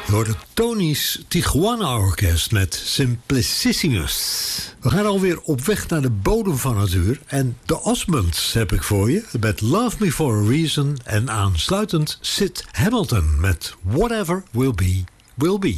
Door de Tony's Tijuana Orkest met Simplicissimus. We gaan alweer op weg naar de bodem van het uur. En de Osmonds heb ik voor je met Love Me For A Reason. En aansluitend Sid Hamilton met Whatever Will Be, Will Be.